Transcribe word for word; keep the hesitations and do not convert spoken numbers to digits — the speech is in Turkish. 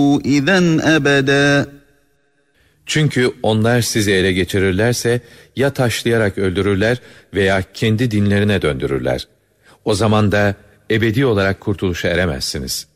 إِذًا أَبَدًا. Çünkü onlar sizi ele geçirirlerse ya taşlayarak öldürürler veya kendi dinlerine döndürürler. O zaman da ebedi olarak kurtuluşa eremezsiniz.